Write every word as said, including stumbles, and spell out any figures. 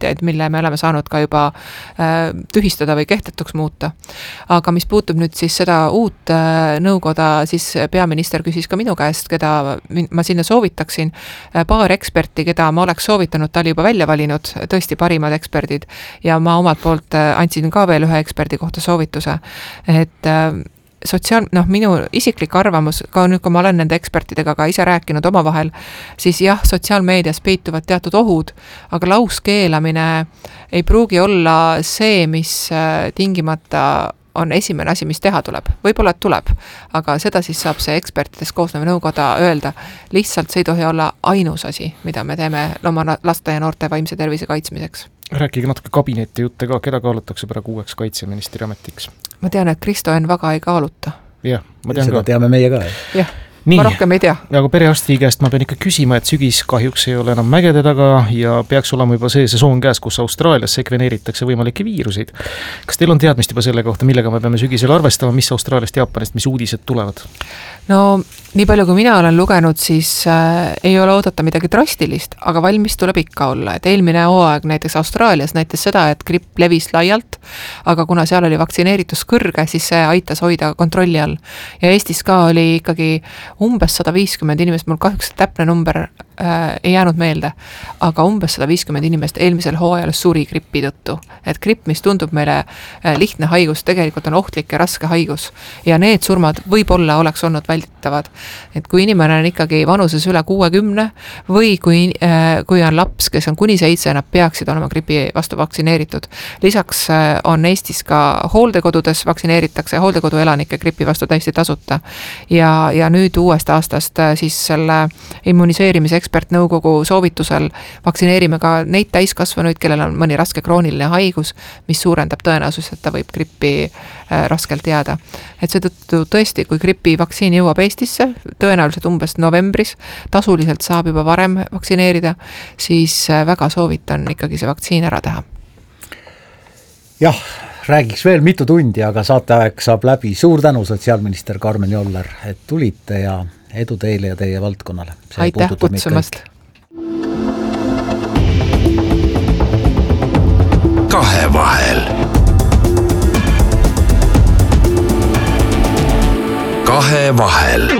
näitajaid, mille me oleme saanud ka juba tühistada või kehtetuks muuta. Aga mis puutub nüüd siis seda uut nõukoda, siis peaminister küsis ka minu käest, keda ma sinna soovitaksin. Paar eksperti, keda ma oleks soovitanud, ta oli juba välja valinud, tõesti parimad eksperdid ja ma omalt poolt andsin ka veel ühe eksperdi kohta soovituse. Et sotsiaal, noh, minu isiklik arvamus, ka nüüd, kui ma olen nende ekspertidega ka ise rääkinud oma vahel, siis jah, sotsiaalmeedias peituvad teatud ohud, aga lauskeelamine ei pruugi olla see, mis tingimata on esimene asi, mis teha tuleb. Võib-olla tuleb, aga seda siis saab see ekspertidest koosnev nõukoda öelda. Lihtsalt see ei tohi olla ainus asi, mida me teeme oma laste ja noorte vaimse tervise kaitsmiseks. Rääkige natuke kabineti jutte ka, keda kaalutakse praegu uueks kaitseministri ametiks? Ma tean, et Kristo Enn väga ei kaaluta. Jah, ma tean seda ka. teame meie ka. Jah, Nii. ma rohkem ei tea. Aga perearsti käest ma pean ikka küsima, et sügis kahjuks ei ole enam mägede taga ja peaks olema juba see sesoon käes, kus Austraalias sekveneeritakse võimalikke viiruseid. Kas teil on teadmist juba selle kohta, millega me peame sügisel arvestama, mis Austraaliast, Jaapanist, mis uudised tulevad? No nii palju, kui mina olen lugenud, siis äh, ei ole oodata midagi drastilist, aga valmis tuleb ikka olla. Et eelmine hooaeg näiteks Austraalias näitas seda, et gripp levis laialt, aga kuna seal oli vaktsineeritus kõrge, siis see aitas hoida kontrolli all. Ja Eestis ka oli ikkagi umbes sada viiskümmend inimest, mul kahjuks täpne number äh, ei jäänud meelde, aga umbes sada viiskümmend inimest eelmisel hooajal suri gripi tõttu. Et gripp, mis tundub meile äh, lihtne haigus, tegelikult on ohtlik ja raske haigus. Ja need surmad võib-olla oleks olnud välditavad. Et kui inimene on ikkagi vanuses üle kuuekümne või kui, äh, kui on laps, kes on kuni seitse, nad peaksid olema gripi vastu vaktsineeritud. Lisaks äh, on Eestis ka hooldekodudes vaktsineeritakse hooldekodu elanike gripi vastu täiesti tasuta. Ja, ja nüüd uuest aastast äh, siis selle immuniseerimise ekspertnõukogu soovitusel vaktsineerime ka neid täiskasvanuid, kellel on mõni raske krooniline haigus, mis suurendab tõenäosus, et ta võib grippi äh, raskelt jääda. Et seetõttu tõesti, kui gripi vaktsiin jõuab Eestisse, tõenäoliselt umbes novembris, tasuliselt saab juba varem vaktsineerida, siis väga soovitan ikkagi see vaktsiin ära teha. Jah, räägiks veel mitu tundi, aga saateaeg saab läbi. Suur tänu, sotsiaalminister Karmen Joller, et tulite ja edu teile ja teie valdkonnale. See aitäh kutsumast. Kahevahel. Kahevahel.